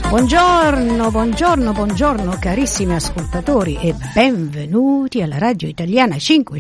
Buongiorno carissimi ascoltatori e benvenuti alla Radio Italiana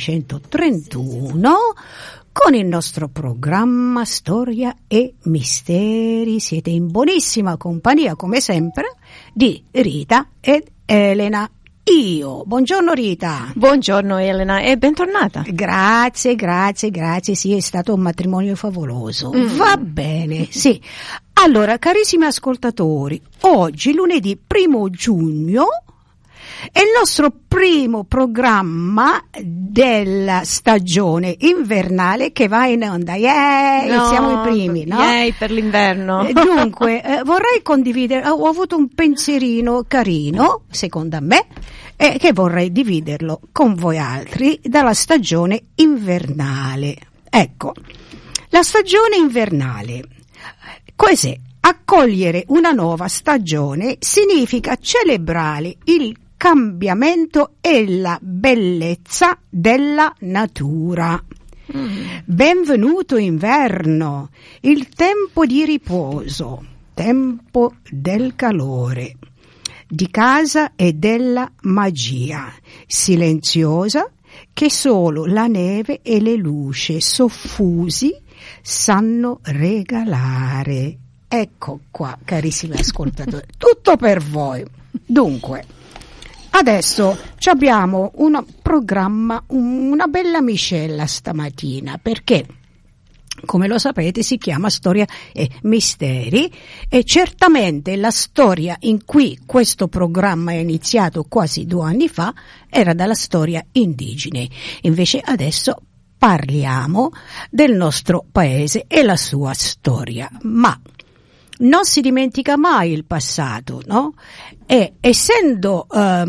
531 con il nostro programma Storia e Misteri. Siete in buonissima compagnia come sempre di Rita ed Elena. Buongiorno Rita. Buongiorno Elena e bentornata. Grazie, sì, è stato un matrimonio favoloso. Va bene, sì. Allora, carissimi ascoltatori, oggi lunedì 1 giugno è il nostro primo programma della stagione invernale che va in onda. Siamo i primi, no? Per l'inverno. Dunque, vorrei condividere, ho avuto un pensierino carino, secondo me, che vorrei dividerlo con voi altri dalla stagione invernale. Ecco, la stagione invernale. Cos'è? Accogliere una nuova stagione significa celebrare il cambiamento e la bellezza della natura. Benvenuto inverno, il tempo di riposo, tempo del calore, di casa e della magia, silenziosa che solo la neve e le luci soffusi sanno regalare. Ecco qua, carissimi ascoltatori, tutto per voi. Dunque, adesso abbiamo un programma, una bella miscela stamattina, perché, come lo sapete, si chiama Storia e Misteri e certamente la storia in cui questo programma è iniziato quasi 2 anni fa era dalla storia indigene. Invece adesso parliamo del nostro paese e la sua storia, ma non si dimentica mai il passato, no? E essendo la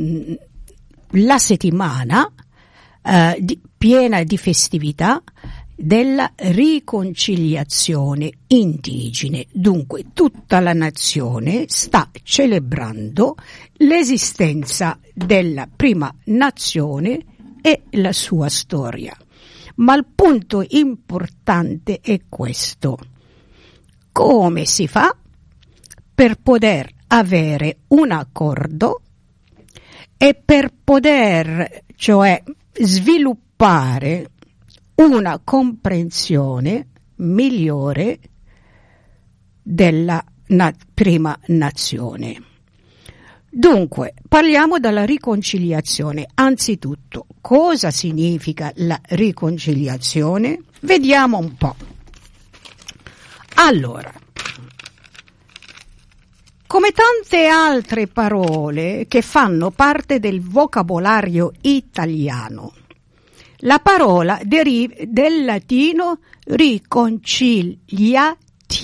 settimana piena di festività della riconciliazione indigene, dunque tutta la nazione sta celebrando l'esistenza della prima nazione e la sua storia. Ma il punto importante è questo: come si fa per poter avere un accordo e per poter, cioè, sviluppare una comprensione migliore della prima nazione. Dunque, parliamo della riconciliazione. Anzitutto, cosa significa la riconciliazione? Vediamo un po'. Allora, come tante altre parole che fanno parte del vocabolario italiano, la parola deriva del latino riconciliatio,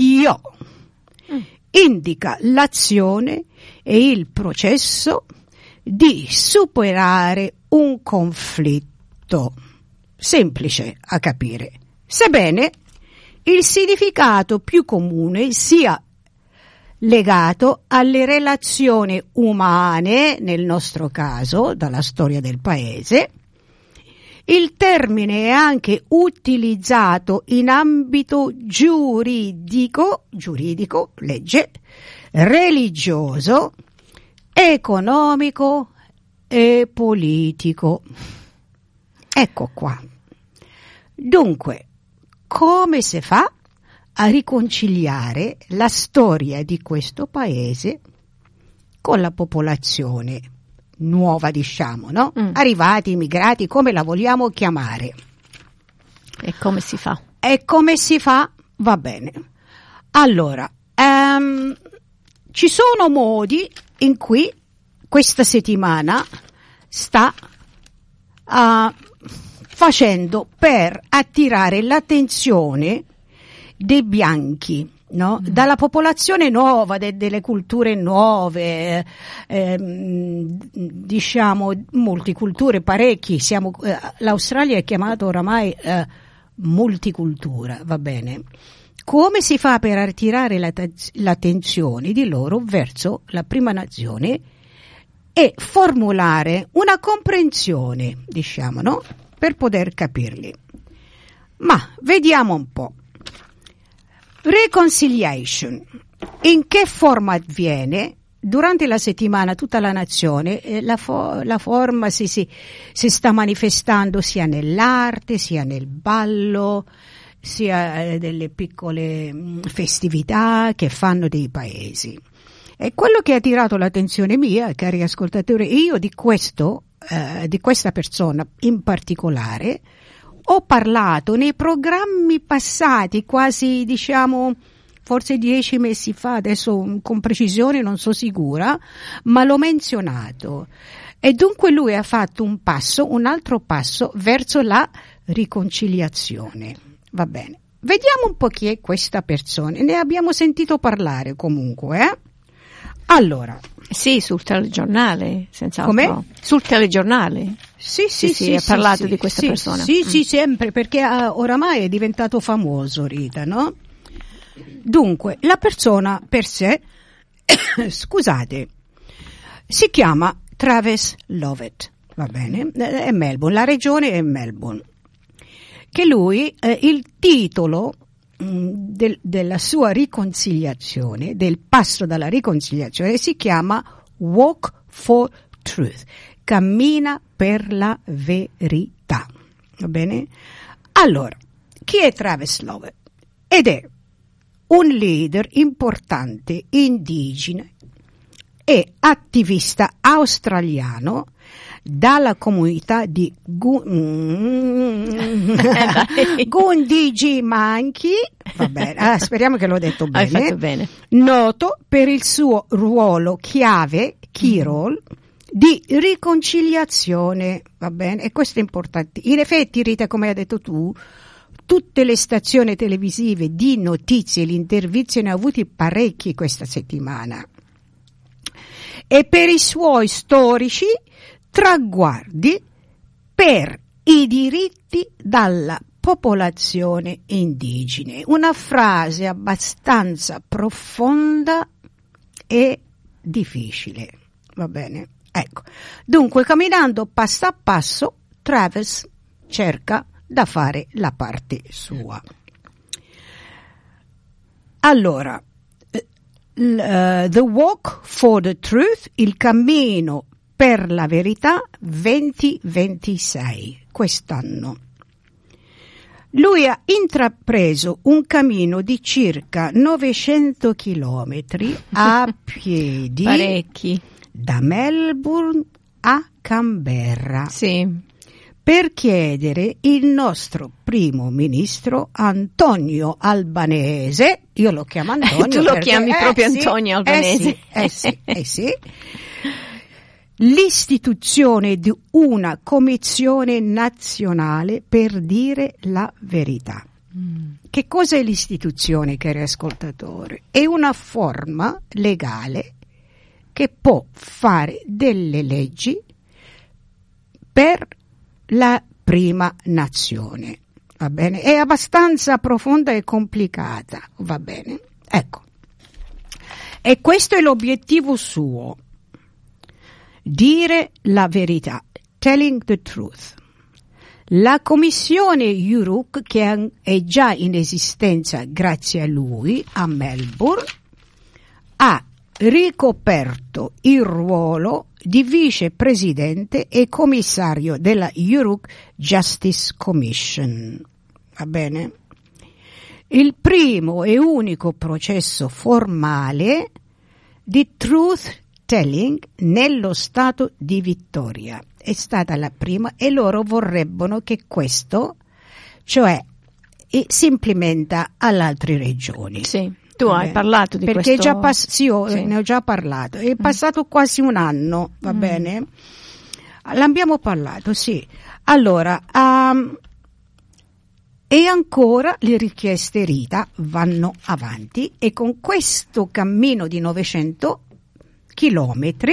indica l'azione e il processo di superare un conflitto. Semplice a capire, sebbene il significato più comune sia legato alle relazioni umane, nel nostro caso, dalla storia del paese. Il termine è anche utilizzato in ambito giuridico, legge, religioso, economico e politico. Ecco qua. Dunque, come si fa a riconciliare la storia di questo paese con la popolazione nuova, diciamo, no? Arrivati, immigrati, come la vogliamo chiamare. E come si fa? Va bene. Allora, ci sono modi in cui questa settimana sta facendo per attirare l'attenzione dei bianchi, no? Dalla popolazione nuova, delle culture nuove, diciamo multiculture, parecchi. L'Australia è chiamata oramai multicultura, va bene. Come si fa per attirare l'attenzione di loro verso la prima nazione e formulare una comprensione, diciamo, no? Per poter capirli. Ma vediamo un po'. Reconciliation. In che forma avviene? Durante la settimana tutta la nazione, la forma si sta manifestando sia nell'arte, sia nel ballo, sia delle piccole festività che fanno dei paesi. E quello che ha attirato l'attenzione mia, cari ascoltatori, io di questa persona in particolare ho parlato nei programmi passati, quasi forse 10 mesi fa, adesso con precisione non so sicura, ma l'ho menzionato. E dunque lui ha fatto un altro passo verso la riconciliazione. Va bene. Vediamo un po' chi è questa persona. Ne abbiamo sentito parlare comunque, Allora. Sì, sul telegiornale, senz'altro. Come? Sul telegiornale. Sì, ha parlato di questa persona. Sì, sempre, perché oramai è diventato famoso, Rita, no? Dunque, la persona per sé, scusate, si chiama Travis Lovett, va bene? È Melbourne, la regione è Melbourne. Che lui, il titolo della sua riconciliazione, del passo dalla riconciliazione, si chiama Walk for Truth, cammina per la verità, va bene? Allora, chi è Travis Lovett? Ed è un leader importante indigeno e attivista australiano dalla comunità di Gunditjmantji, va bene, speriamo che l'ho detto bene. Hai fatto bene. Noto per il suo ruolo chiave, key role, di riconciliazione, va bene? E questo è importante. In effetti, Rita, come hai detto tu, tutte le stazioni televisive di notizie, le interviste ne ha avuti parecchi questa settimana. E per i suoi storici traguardi per i diritti dalla popolazione indigene. Una frase abbastanza profonda e difficile, va bene? Ecco, dunque camminando passo a passo, Travis cerca da fare la parte sua. Allora, The Walk for the Truth, il cammino per la verità 2026, quest'anno. Lui ha intrapreso un cammino di circa 900 chilometri a piedi. Parecchi. Da Melbourne a Canberra. Sì. Per chiedere il nostro primo ministro Antonio Albanese, io lo chiamo Antonio. Tu lo chiami proprio Antonio Albanese. Sì. L'istituzione di una commissione nazionale per dire la verità. Che cosa è l'istituzione, cari ascoltatori? È una forma legale che può fare delle leggi per la prima nazione, va bene? È abbastanza profonda e complicata, va bene? Ecco. E questo è l'obiettivo suo. Dire la verità, telling the truth. La commissione URUC, che è già in esistenza grazie a lui a Melbourne, ha ricoperto il ruolo di vicepresidente e commissario della URUC Justice Commission. Va bene? Il primo e unico processo formale di truth telling nello stato di Vittoria. È stata la prima e loro vorrebbero che questo, cioè, si implementa alle altre regioni. Sì, tu hai parlato di perché questo. Sì, ne ho già parlato. È passato quasi un anno, va bene? L'abbiamo parlato, sì. Allora, e ancora le richieste Rita vanno avanti e con questo cammino di 900 chilometri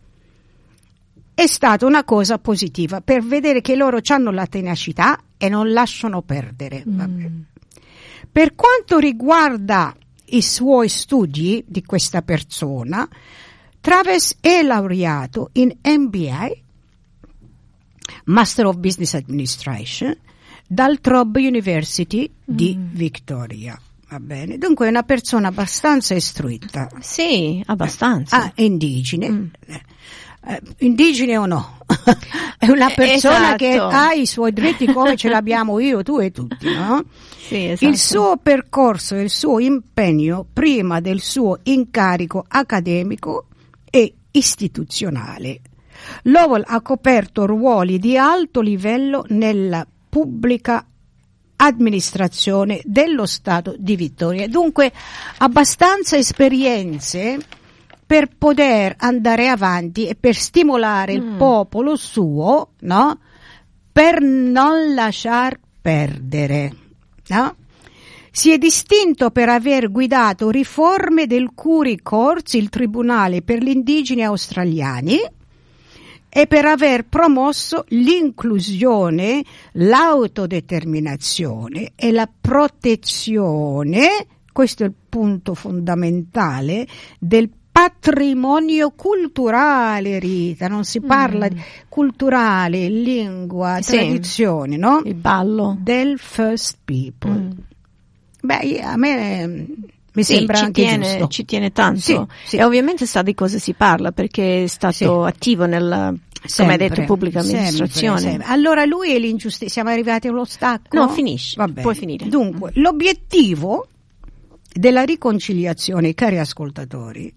è stata una cosa positiva per vedere che loro hanno la tenacità e non lasciano perdere. Vabbè. Per quanto riguarda i suoi studi di questa persona, Travis è laureato in MBA, Master of Business Administration, dal Trobe University di Victoria. Va bene, dunque è una persona abbastanza istruita. Sì, abbastanza. Indigene. Indigene o no? È una persona che ha i suoi diritti come ce l'abbiamo io, tu e tutti, no? Sì, esatto. Il suo percorso, il suo impegno prima del suo incarico accademico e istituzionale. Lowell ha coperto ruoli di alto livello nella pubblica amministrazione dello Stato di Vittoria. Dunque, abbastanza esperienze per poter andare avanti e per stimolare il popolo suo, no? Per non lasciar perdere, no? Si è distinto per aver guidato riforme del Curie Courts, il Tribunale per gli indigeni australiani, e per aver promosso l'inclusione, l'autodeterminazione e la protezione, questo è il punto fondamentale, del patrimonio culturale, Rita, non si parla di culturale, lingua, tradizione, no? Il ballo. Del First People. Beh, a me mi sembra anche giusto. Ci tiene tanto. Sì. E ovviamente sa di cosa si parla, perché è stato attivo nella, come hai detto, pubblica amministrazione. Sempre. Allora lui è l'ingiustizia. Siamo arrivati allo stacco? No, finisci. Va bene. Puoi finire. Dunque, l'obiettivo della riconciliaone, cari ascoltatori,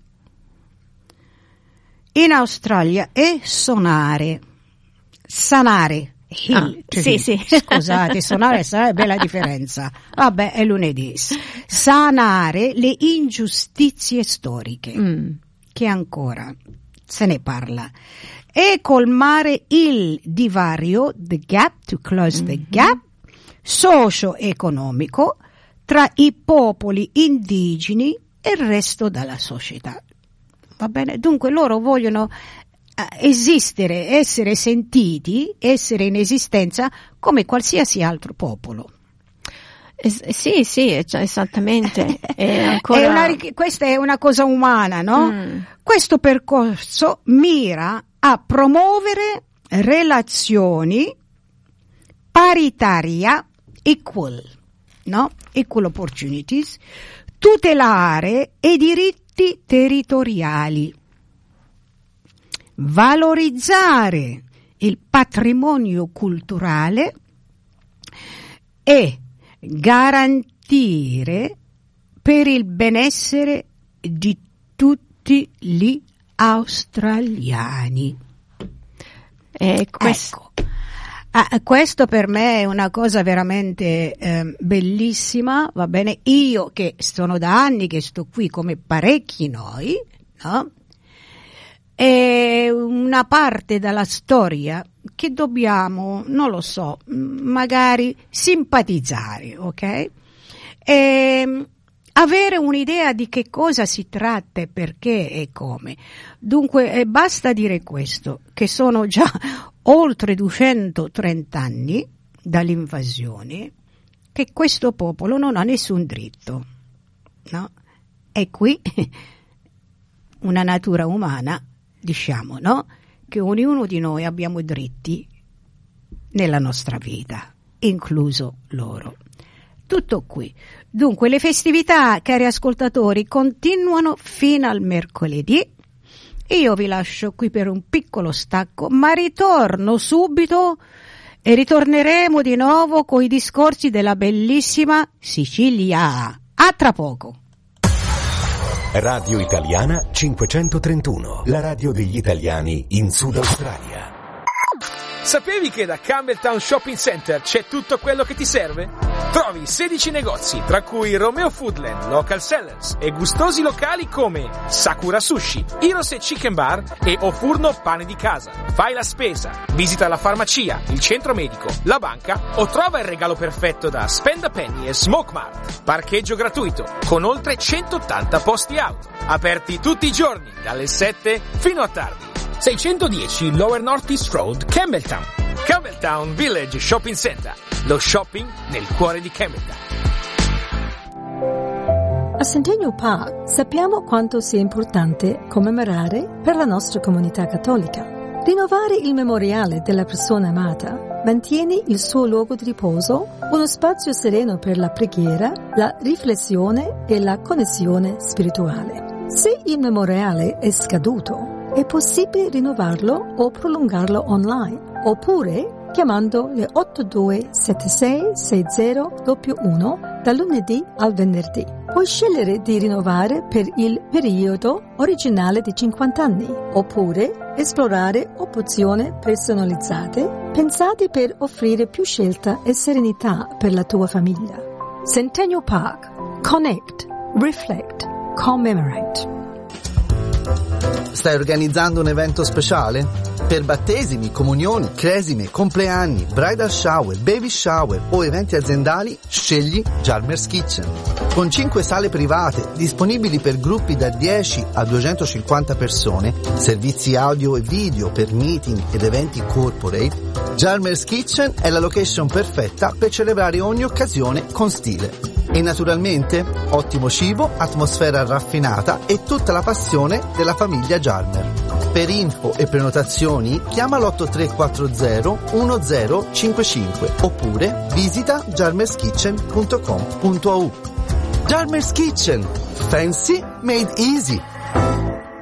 in Australia è sanare. Sì. Scusate, sanare è bella differenza. Vabbè, è lunedì. Sanare le ingiustizie storiche, che ancora se ne parla, e colmare il divario, the gap, to close the gap, socio-economico tra i popoli indigeni e il resto della società. Va bene? Dunque loro vogliono esistere, essere sentiti, essere in esistenza come qualsiasi altro popolo. Sì, esattamente. Questa è una cosa umana, no? Questo percorso mira a promuovere relazioni paritaria, equal opportunities, tutelare i diritti territoriali, valorizzare il patrimonio culturale e garantire per il benessere di tutti gli australiani. Questo per me è una cosa veramente bellissima, va bene? Io che sono da anni che sto qui, come parecchi noi, no? È una parte della storia che dobbiamo, non lo so, magari simpatizzare, ok? E avere un'idea di che cosa si tratta, perché e come. Dunque basta dire questo, che sono già oltre 230 anni dall'invasione che questo popolo non ha nessun diritto, no? E qui una natura umana, diciamo, no? Che ognuno di noi abbiamo diritti nella nostra vita, incluso loro. Tutto qui. Dunque le festività, cari ascoltatori, continuano fino al mercoledì. Io vi lascio qui per un piccolo stacco, ma ritorno subito e ritorneremo di nuovo con i discorsi della bellissima Sicilia. A tra poco. Radio Italiana 531, la radio degli italiani in Sud Australia. Sapevi che da Campbelltown Shopping Center c'è tutto quello che ti serve? Trovi 16 negozi, tra cui Romeo Foodland, Local Sellers e gustosi locali come Sakura Sushi, Heroes Chicken Bar e Ofurno Pane di Casa. Fai la spesa, visita la farmacia, il centro medico, la banca o trova il regalo perfetto da Spend a Penny e Smoke Mart. Parcheggio gratuito, con oltre 180 posti auto. Aperti tutti i giorni, dalle 7 fino a tardi. 610 Lower North East Road, Campbelltown. Campbelltown Village Shopping Center. Lo shopping nel cuore di Campbelltown. A Centennial Park sappiamo quanto sia importante commemorare per la nostra comunità cattolica. Rinnovare il memoriale della persona amata mantiene il suo luogo di riposo uno spazio sereno per la preghiera, la riflessione e la connessione spirituale. Se il memoriale è scaduto, è possibile rinnovarlo o prolungarlo online, oppure chiamando le 82766011 dal lunedì al venerdì. Puoi scegliere di rinnovare per il periodo originale di 50 anni, oppure esplorare opzioni personalizzate pensate per offrire più scelta e serenità per la tua famiglia. Centennial Park. Connect, Reflect, Commemorate. Stai organizzando un evento speciale? Per battesimi, comunioni, cresime, compleanni, bridal shower, baby shower o eventi aziendali, scegli Jarmer's Kitchen. Con 5 sale private disponibili per gruppi da 10 a 250 persone, servizi audio e video per meeting ed eventi corporate, Jarmer's Kitchen è la location perfetta per celebrare ogni occasione con stile. E naturalmente ottimo cibo, atmosfera raffinata e tutta la passione della famiglia Jarmer. Per info e prenotazioni chiama l'8340 1055 oppure visita jarmerskitchen.com.au. Jarmer's Kitchen, fancy made easy.